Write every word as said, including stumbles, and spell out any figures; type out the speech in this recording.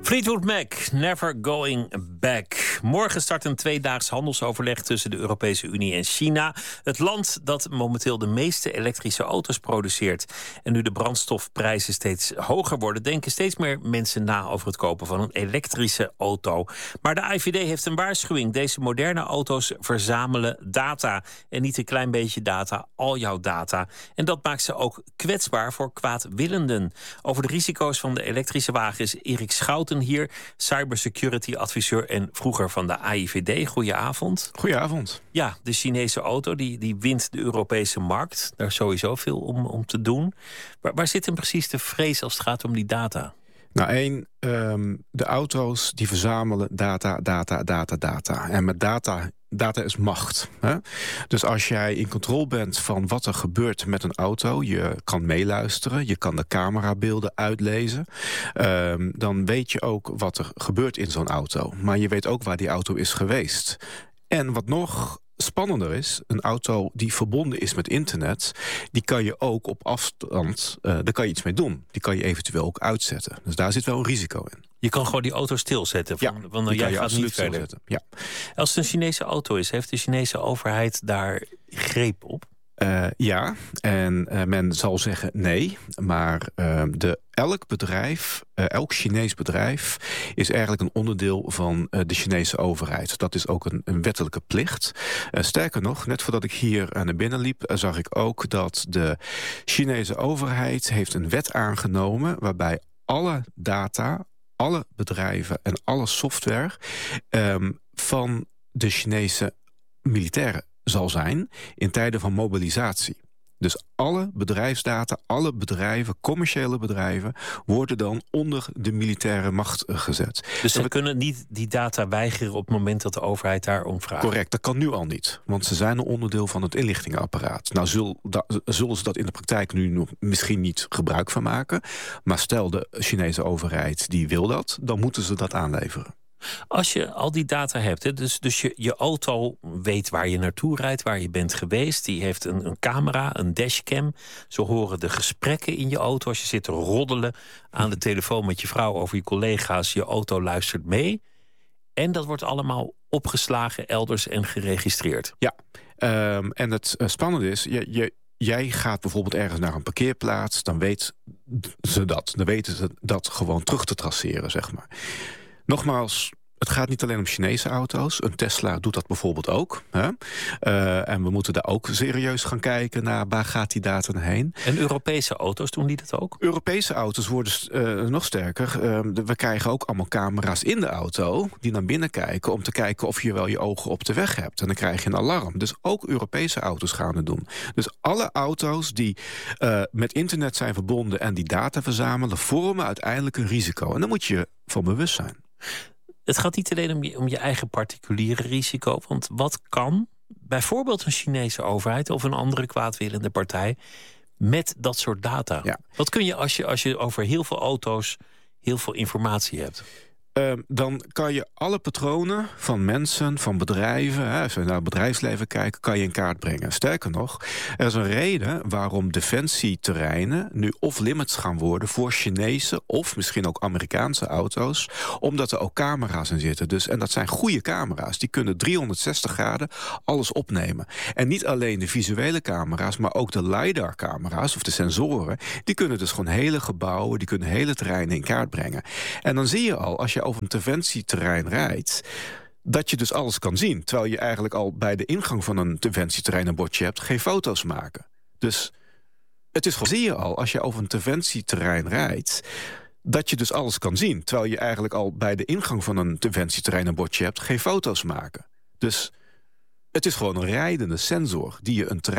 Fleetwood Mac, Never Going Back. Morgen start een tweedaags handelsoverleg tussen de Europese Unie en China. Het land dat momenteel de meeste elektrische auto's produceert. En nu de brandstofprijzen steeds hoger worden, denken steeds meer mensen na over het kopen van een elektrische auto. Maar de A I V D heeft een waarschuwing. Deze moderne auto's verzamelen data. En niet een klein beetje data, al jouw data. En dat maakt ze ook kwetsbaar voor kwaadwillenden. Over de risico's van de elektrische wagen is Erik Schouten hier, cybersecurity-adviseur en vroeger van de A I V D. Goedenavond. Goedenavond. Ja, de Chinese auto die, die wint de Europese markt. Daar is sowieso veel om, om te doen. Waar, waar zit hem precies de vrees als het gaat om die data? Nou, één, um, de auto's die verzamelen data, data, data, data. En met data, data is macht. Hè? Dus als jij in controle bent van wat er gebeurt met een auto, je kan meeluisteren, je kan de camerabeelden uitlezen, um, dan weet je ook wat er gebeurt in zo'n auto. Maar je weet ook waar die auto is geweest. En wat nog spannender is, een auto die verbonden is met internet, die kan je ook op afstand, uh, daar kan je iets mee doen. Die kan je eventueel ook uitzetten. Dus daar zit wel een risico in. Je kan gewoon die auto stilzetten. Van, ja, van, die jij kan je gaat absoluut niet verder. stilzetten. Ja. Als het een Chinese auto is, heeft de Chinese overheid daar greep op? Uh, ja, en uh, men zal zeggen nee, maar uh, de, elk bedrijf, uh, elk Chinees bedrijf is eigenlijk een onderdeel van uh, de Chinese overheid. Dat is ook een, een wettelijke plicht. Uh, sterker nog, net voordat ik hier uh, naar binnen liep, uh, zag ik ook dat de Chinese overheid heeft een wet aangenomen waarbij alle data, alle bedrijven en alle software um, van de Chinese militairen zal zijn in tijden van mobilisatie. Dus alle bedrijfsdata, alle bedrijven, commerciële bedrijven, worden dan onder de militaire macht gezet. Dus ze we kunnen niet die data weigeren op het moment dat de overheid daar om vraagt? Correct, dat kan nu al niet. Want ze zijn een onderdeel van het inlichtingenapparaat. Nou zul, da, zullen ze dat in de praktijk nu nog misschien niet gebruik van maken. Maar stel de Chinese overheid die wil dat, dan moeten ze dat aanleveren. Als je al die data hebt, hè, dus, dus je, je auto weet waar je naartoe rijdt, waar je bent geweest. Die heeft een, een camera, een dashcam. Ze horen de gesprekken in je auto. Als je zit te roddelen aan de telefoon met je vrouw over je collega's, je auto luistert mee. En dat wordt allemaal opgeslagen elders en geregistreerd. Ja, um, en het uh, spannende is, je, je, jij gaat bijvoorbeeld ergens naar een parkeerplaats, dan weten ze dat. Dan weten ze dat gewoon terug te traceren, zeg maar. Nogmaals, het gaat niet alleen om Chinese auto's. Een Tesla doet dat bijvoorbeeld ook. Hè? Uh, en we moeten daar ook serieus gaan kijken naar waar gaat die data heen. En Europese auto's, doen die dat ook? Europese auto's worden uh, nog sterker. Uh, we krijgen ook allemaal camera's in de auto die naar binnen kijken om te kijken of je wel je ogen op de weg hebt. En dan krijg je een alarm. Dus ook Europese auto's gaan het doen. Dus alle auto's die uh, met internet zijn verbonden en die data verzamelen, vormen uiteindelijk een risico. En daar moet je van bewust zijn. Het gaat niet alleen om je, om je eigen particuliere risico. Want wat kan bijvoorbeeld een Chinese overheid of een andere kwaadwillende partij met dat soort data? Ja. Wat kun je als je als je over heel veel auto's heel veel informatie hebt? Uh, dan kan je alle patronen van mensen, van bedrijven, hè, als we naar het bedrijfsleven kijken, kan je in kaart brengen. Sterker nog, er is een reden waarom defensieterreinen nu of limits gaan worden voor Chinese of misschien ook Amerikaanse auto's, omdat er ook camera's in zitten. Dus, en dat zijn goede camera's, die kunnen driehonderdzestig graden alles opnemen. En niet alleen de visuele camera's, maar ook de LiDAR-camera's of de sensoren, die kunnen dus gewoon hele gebouwen, die kunnen hele terreinen in kaart brengen. En dan zie je al, als je over een interventieterrein rijdt, dat je dus alles kan zien. Terwijl je eigenlijk al bij de ingang van een interventieterrein een bordje hebt, geen foto's maken. Dus het is gewoon, zie je al, als je over een interventieterrein rijdt, dat je dus alles kan zien. Terwijl je eigenlijk al bij de ingang van een interventieterrein een bordje hebt, geen foto's maken. Dus het is gewoon een rijdende sensor die je een terrein